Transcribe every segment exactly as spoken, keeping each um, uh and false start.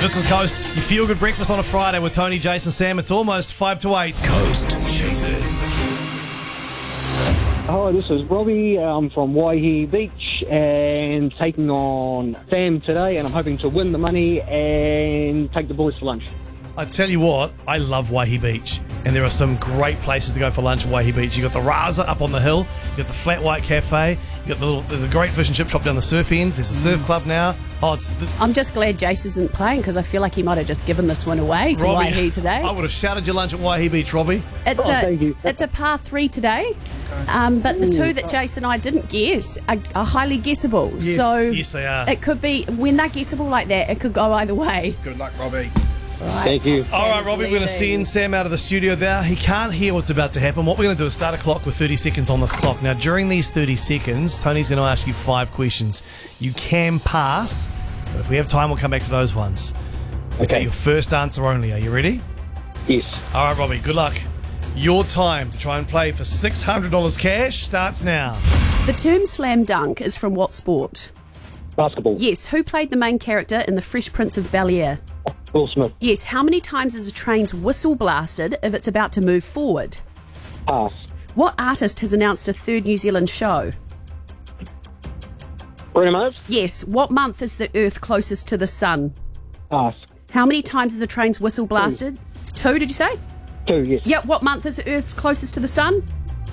This is Coast. You feel good breakfast on a Friday with Tony, Jason, Sam. It's almost five to eight. Coast Chasers. Hi, this is Robbie. I'm from Waihi Beach and taking on Sam today, and I'm hoping to win the money and take the boys for lunch. I tell you what, I love Waihi Beach, and there are some great places to go for lunch at Waihi Beach. You got the Raza up on the hill, you got the Flat White Cafe, you got the little, there's a great fish and chip shop down the surf end. There's a surf club now. Oh, it's the, I'm just glad Jace isn't playing because I feel like he might have just given this one away to Robbie, Waihi today. I would have shouted your lunch at Waihi Beach, Robbie. It's Oh, a thank you. it's a par three today, um, but the two that Jace and I didn't get are, are highly guessable. Yes, so yes, they are. It could be when they're guessable like that. It could go either way. Good luck, Robbie. Right. Thank you. Sam All right, is Robbie, we're going to leading. send Sam out of the studio there. He can't hear what's about to happen. What we're going to do is start a clock with thirty seconds on this clock. Now, during these thirty seconds, Tony's going to ask you five questions. You can pass, but if we have time, we'll come back to those ones. Okay, Okay. your first answer only. Are you ready? Yes. All right, Robbie, good luck. Your time to try and play for six hundred dollars cash starts now. The term slam dunk is from what sport? Basketball. Yes. Who played the main character in The Fresh Prince of Bel-Air? Will Smith. Yes. How many times is a train's whistle blasted if it's about to move forward? Pass. What artist has announced a third New Zealand show? Bruno Mars. Yes. What month is the Earth closest to the Sun? Pass. How many times is a train's whistle blasted? Two, did you say? Two, yes. Yep. What month is the Earth's closest to the Sun?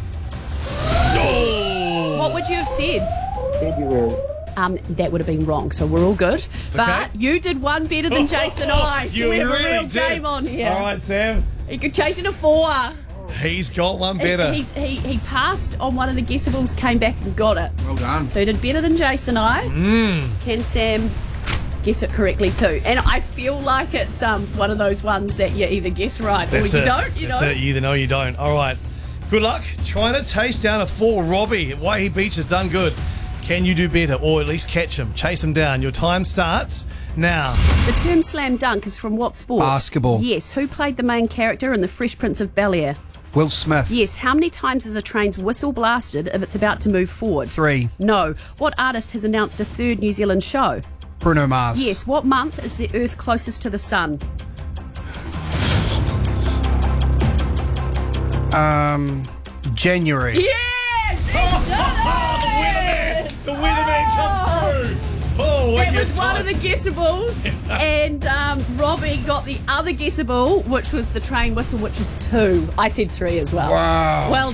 What would you have said? February. Um, that would have been wrong, so we're all good. but okay. you did one better than Jason and I, so You we have a really real did. game on here. All right, Sam. You could chase in a four. He's got one better. He's, he, he passed on one of the guessables, came back and got it. Well done. So he did better than Jason and I. Mm. Can Sam guess it correctly too? And I feel like it's um one of those ones that you either guess right That's or you it. don't, you That's know? it. You either know or you don't. All right. Good luck trying to taste down a four. Robbie at Waihi Beach has done good. Can you do better or at least catch him? Chase him down. Your time starts now. The term slam dunk is from what sport? Basketball. Yes. Who played the main character in The Fresh Prince of Bel-Air? Will Smith. Yes. How many times is a train's whistle blasted if it's about to move forward? Three. No. What artist has announced a third New Zealand show? Bruno Mars. Yes. What month is the Earth closest to the Sun? Um, January. Yes! He's done it! The weatherman comes through. Oh, That was one of the guessables, and um, Robbie got the other guessable, which was the train whistle, which is two. I said three as well. Wow. Well